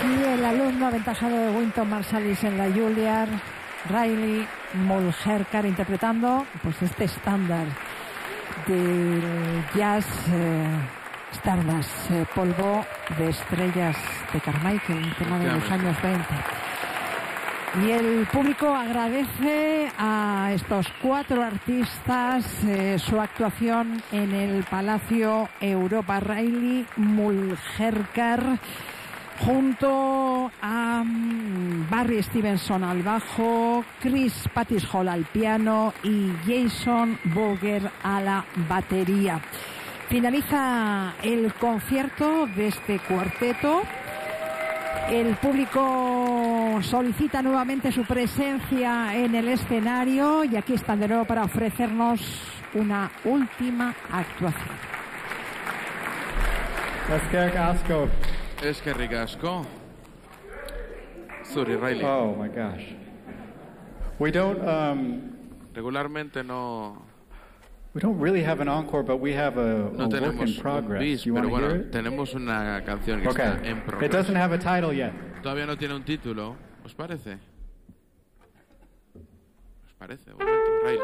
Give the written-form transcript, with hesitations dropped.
Y el alumno aventajado de Wynton Marsalis en la Juilliard, Riley Mulherkar, interpretando pues este estándar del jazz, Stardust, polvo de estrellas de Carmichael, un tema de los años 20. Y el público agradece a estos 4 artistas su actuación en el Palacio Europa. Riley Mulherkar junto a Barry Stevenson al bajo, Chris Pattishall al piano y Jason Boger a la batería. Finaliza el concierto de este cuarteto. El público solicita nuevamente su presencia en el escenario y aquí están de nuevo para ofrecernos una última actuación. Es que ricasco. Sorry, Riley. Oh my gosh. We don't regularmente no. We don't really have an encore, but we have a work in progress. You want to hear it? Tenemos una canción que está en progreso. It doesn't have a title yet. Todavía no tiene un título. ¿Os parece? ¿Os parece? Bueno.